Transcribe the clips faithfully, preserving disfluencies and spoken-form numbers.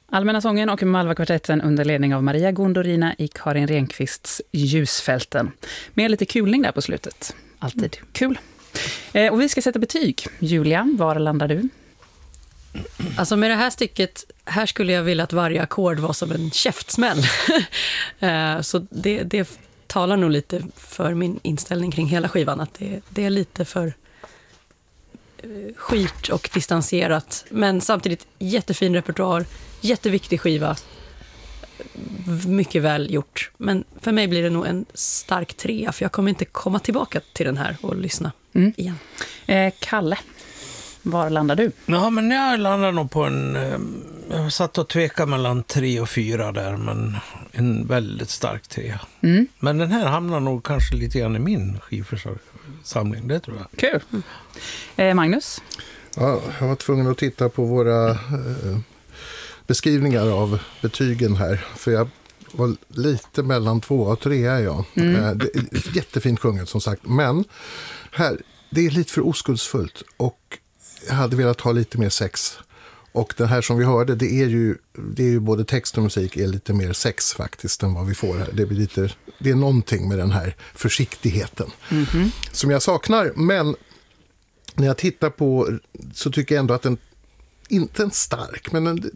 Allmänna sången och Malva-kvartetten under ledning av Maria Gondorina i Karin Renqvists Ljusfälten. Med lite kulning där på slutet. Alltid kul. Eh, och vi ska sätta betyg. Julia, var landar du? Alltså med det här stycket, här skulle jag vilja att varje ackord var som en käftsmäll. eh, så det, det talar nog lite för min inställning kring hela skivan. Att det, det är lite för skirt och distanserat, men samtidigt jättefin repertoar, jätteviktig skiva, mycket väl gjort, men för mig blir det nog en stark trea, för jag kommer inte komma tillbaka till den här och lyssna mm. igen. eh, Kalle, var landar du? Ja, men jag landar nog på en eh, jag satt och tvekade mellan tre och fyra där, men en väldigt stark trea. Mm. Men den här hamnar nog kanske lite grann i min skivsamling, det tror jag. Kul. Mm. Eh, Magnus? Ja, jag var tvungen att titta på våra eh, beskrivningar av betygen här, för jag var lite mellan två och tre är jag. Mm. Eh, det är jättefint sjunget som sagt, men här, det är lite för oskuldsfullt och jag hade velat ha lite mer sex. Och det här som vi hörde, det är ju, det är ju både text och musik är lite mer sex faktiskt än vad vi får här. Det blir lite, det är någonting med den här försiktigheten mm-hmm. som jag saknar, men när jag tittar på så tycker jag ändå att den, inte en stark, men en,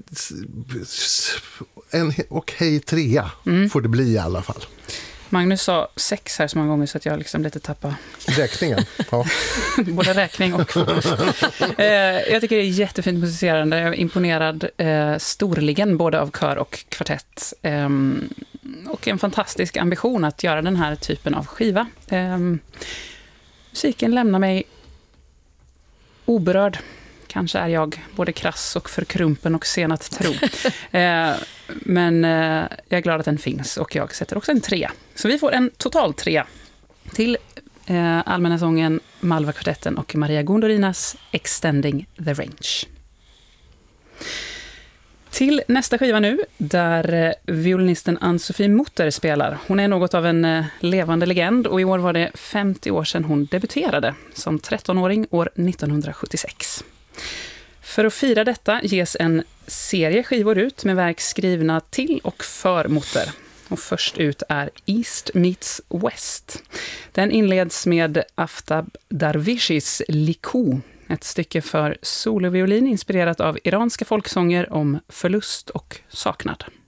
en okej trea mm. får det bli i alla fall. Magnus sa sex här så många gånger så att jag liksom lite tappar räkningen. Ja. Både räkning och fokus. eh, jag tycker det är jättefint musicerande. Jag är imponerad eh, storligen både av kör och kvartett. Eh, och en fantastisk ambition att göra den här typen av skiva. Eh, musiken lämnar mig oberörd. Kanske är jag både krass och förkrumpen och sen att tro. eh, men eh, jag är glad att den finns och jag sätter också en tre. Så vi får en total tre till eh, Allmänna sången, Malva-kvartetten och Maria Gondorinas Extending the Range. Till nästa skiva nu, där violinisten Ann-Sofie Mutter spelar. Hon är något av en levande legend och i år var det femtio år sedan hon debuterade som trettonåring år nittonhundrasjuttiosex. För att fira detta ges en serie skivor ut med verk skrivna till och för Mutter. Och först ut är East Meets West. Den inleds med Aftab Darwishis Liku, ett stycke för soloviolin inspirerat av iranska folksånger om förlust och saknad.